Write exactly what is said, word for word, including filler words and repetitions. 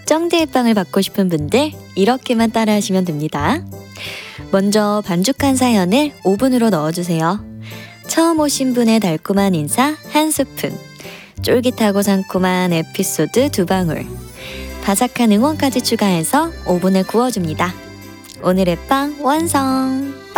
쩡디의 빵을 받고 싶은 분들 이렇게만 따라하시면 됩니다. 먼저 반죽한 사연을 오븐으로 넣어주세요. 처음 오신 분의 달콤한 인사 한 스푼, 쫄깃하고 상큼한 에피소드 두 방울, 바삭한 응원까지 추가해서 오븐에 구워줍니다. 오늘의 빵 완성!